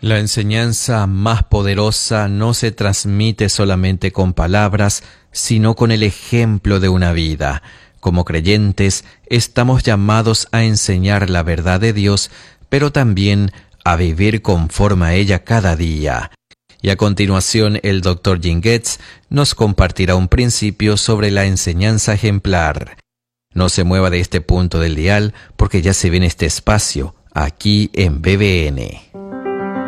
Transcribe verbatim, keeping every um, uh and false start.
La enseñanza más poderosa no se transmite solamente con palabras, sino con el ejemplo de una vida. Como creyentes, estamos llamados a enseñar la verdad de Dios, pero también a vivir conforme a ella cada día. Y a continuación, el doctor Jim Getz nos compartirá un principio sobre la enseñanza ejemplar. No se mueva de este punto del dial, porque ya se viene este espacio, aquí en B B N.